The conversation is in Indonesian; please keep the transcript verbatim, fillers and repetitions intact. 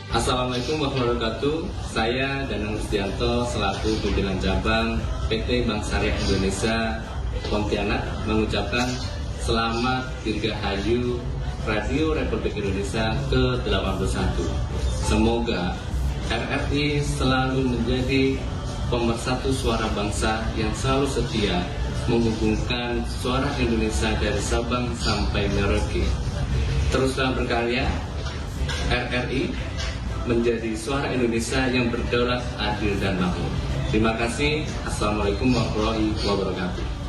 Assalamualaikum warahmatullahi wabarakatuh. Saya Danang Rustianto selaku pimpinan cabang P T Bank Syariah Indonesia Pontianak mengucapkan selamat Dirgahayu Radio Republik Indonesia ke delapan puluh satu. Semoga R R I selalu menjadi pemersatu suara bangsa yang selalu setia menghubungkan suara Indonesia dari Sabang sampai Merauke. Teruslah berkarya, R R I menjadi suara Indonesia yang berdaulat, adil, dan makmur. Terima kasih. Assalamualaikum warahmatullahi wabarakatuh.